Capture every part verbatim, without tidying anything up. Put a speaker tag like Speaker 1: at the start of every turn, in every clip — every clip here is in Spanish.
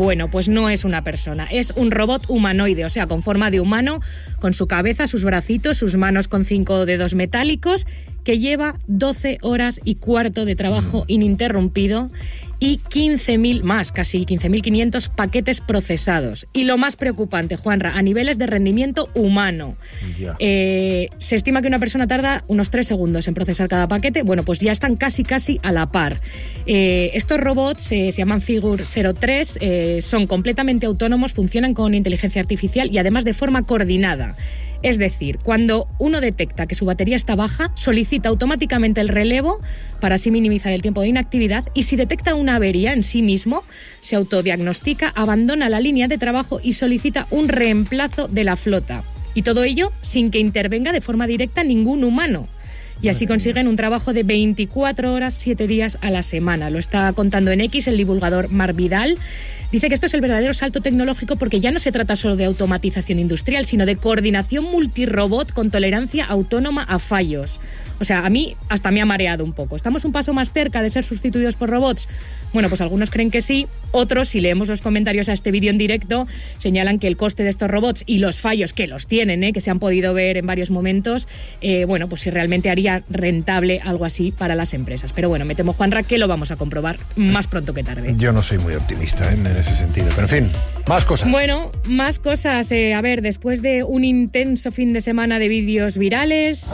Speaker 1: Bueno, pues no es una persona, es un robot humanoide, o sea, con forma de humano, con su cabeza, sus bracitos, sus manos con cinco dedos metálicos, que lleva doce horas y cuarto de trabajo ininterrumpido y quince mil más, casi quince mil quinientos paquetes procesados. Y lo más preocupante, Juanra, a niveles de rendimiento humano. Yeah. Eh, se estima que una persona tarda unos tres segundos en procesar cada paquete. Bueno, pues ya están casi, casi a la par. Eh, estos robots eh, se llaman Figure cero tres, eh, son completamente autónomos, funcionan con inteligencia artificial y además de forma coordinada. Es decir, cuando uno detecta que su batería está baja, solicita automáticamente el relevo para así minimizar el tiempo de inactividad, y si detecta una avería en sí mismo, se autodiagnostica, abandona la línea de trabajo y solicita un reemplazo de la flota. Y todo ello sin que intervenga de forma directa ningún humano. Y así consiguen un trabajo de veinticuatro horas, siete días a la semana. Lo está contando en X el divulgador Marc Vidal. Dice que esto es el verdadero salto tecnológico porque ya no se trata solo de automatización industrial, sino de coordinación multirobot con tolerancia autónoma a fallos. O sea, a mí hasta me ha mareado un poco. ¿Estamos un paso más cerca de ser sustituidos por robots? Bueno, pues algunos creen que sí, otros, si leemos los comentarios a este vídeo en directo, señalan que el coste de estos robots y los fallos que los tienen, ¿eh? que se han podido ver en varios momentos, eh, bueno, pues si realmente haría rentable algo así para las empresas. Pero bueno, me temo, Juanra, que lo vamos a comprobar más pronto que tarde.
Speaker 2: Yo no soy muy optimista ¿eh? en ese sentido, pero en fin, más cosas.
Speaker 1: Bueno, más cosas. Eh, a ver, después de un intenso fin de semana de vídeos virales...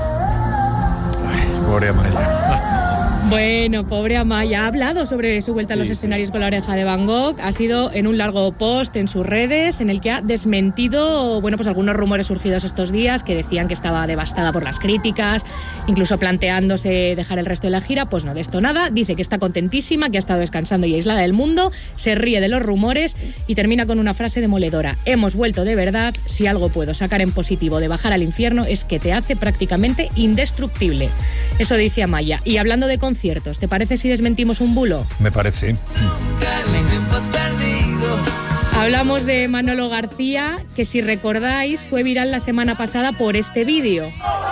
Speaker 2: Ay, pobre Amaya.
Speaker 1: Bueno, pobre Amaya. Ha hablado sobre su vuelta a los sí, escenarios sí. con La Oreja de Van Gogh. Ha sido en un largo post en sus redes en el que ha desmentido, bueno, pues algunos rumores surgidos estos días que decían que estaba devastada por las críticas, incluso planteándose dejar el resto de la gira. Pues no, de esto nada. Dice que está contentísima, que ha estado descansando y aislada del mundo, se ríe de los rumores y termina con una frase demoledora. Hemos vuelto de verdad. Si algo puedo sacar en positivo de bajar al infierno es que te hace prácticamente indestructible. Eso dice Amaya. Y hablando de conciertos, ¿te parece si desmentimos un bulo?
Speaker 2: Me parece.
Speaker 1: Hablamos de Manolo García, que si recordáis fue viral la semana pasada por este vídeo.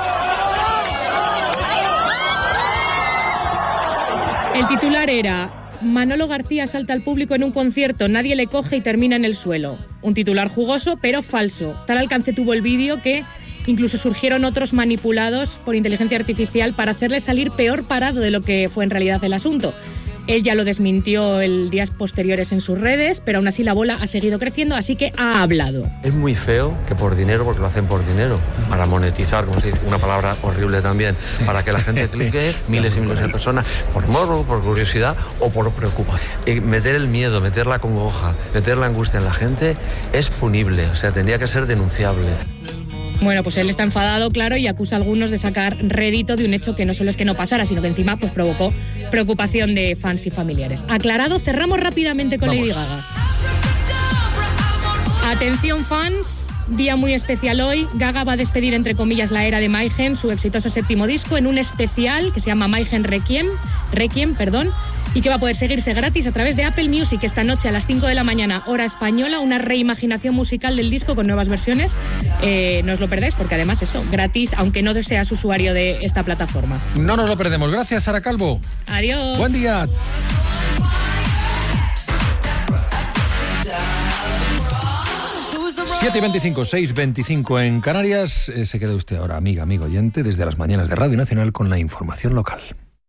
Speaker 1: El titular era: Manolo García salta al público en un concierto, nadie le coge y termina en el suelo. Un titular jugoso, pero falso. Tal alcance tuvo el vídeo que incluso surgieron otros manipulados por inteligencia artificial para hacerle salir peor parado de lo que fue en realidad el asunto. Él ya lo desmintió el días posteriores en sus redes, pero aún así la bola ha seguido creciendo, así que ha hablado.
Speaker 3: Es muy feo que por dinero, porque lo hacen por dinero, para monetizar, como se dice, una palabra horrible también, para que la gente clique, miles y miles de personas, por morbo, por curiosidad o por preocupación. Y meter el miedo, meter la congoja, meter la angustia en la gente es punible, o sea, tendría que ser denunciable.
Speaker 1: Bueno, pues él está enfadado, claro, y acusa a algunos de sacar rédito de un hecho que no solo es que no pasara, sino que encima pues provocó preocupación de fans y familiares. Aclarado, cerramos rápidamente con Vamos. Lady Gaga. Atención fans, día muy especial hoy. Gaga va a despedir, entre comillas, la era de Mayhem, su exitoso séptimo disco, en un especial que se llama Mayhem Requiem, Requiem, perdón, y que va a poder seguirse gratis a través de Apple Music esta noche a las cinco de la mañana, hora española, una reimaginación musical del disco con nuevas versiones. Eh, no os lo perdáis porque además eso, gratis, aunque no seas usuario de esta plataforma.
Speaker 2: No nos lo perdemos. Gracias, Sara Calvo.
Speaker 1: Adiós.
Speaker 2: Buen día. siete y veinticinco, seis y veinticinco en Canarias. Eh, se queda usted ahora, amiga, amigo oyente, desde las mañanas de Radio Nacional con la información local.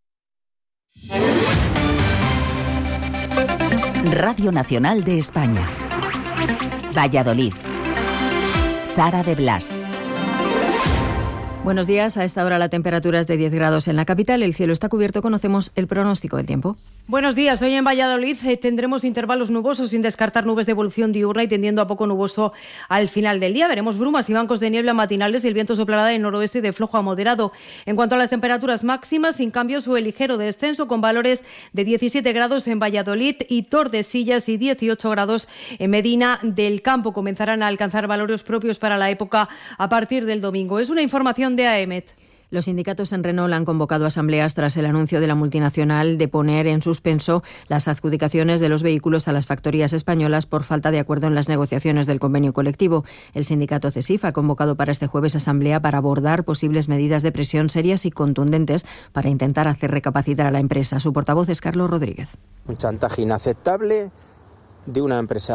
Speaker 4: Radio Nacional de España. Valladolid. Sara de Blas.
Speaker 5: Buenos días. A esta hora la temperatura es de diez grados en la capital. El cielo está cubierto. Conocemos el pronóstico del tiempo.
Speaker 6: Buenos días. Hoy en Valladolid eh, tendremos intervalos nubosos sin descartar nubes de evolución diurna y tendiendo a poco nuboso al final del día. Veremos brumas y bancos de niebla matinales y el viento soplará del noroeste de flojo a moderado. En cuanto a las temperaturas máximas, sin cambios o el ligero descenso con valores de diecisiete grados en Valladolid y Tordesillas y dieciocho grados en Medina del Campo. Comenzarán a alcanzar valores propios para la época a partir del domingo. Es una información de A E M E T.
Speaker 5: Los sindicatos en Renault han convocado asambleas tras el anuncio de la multinacional de poner en suspenso las adjudicaciones de los vehículos a las factorías españolas por falta de acuerdo en las negociaciones del convenio colectivo. El sindicato CESIF ha convocado para este jueves asamblea para abordar posibles medidas de presión serias y contundentes para intentar hacer recapacitar a la empresa. Su portavoz es Carlos Rodríguez.
Speaker 7: Un chantaje inaceptable de una empresa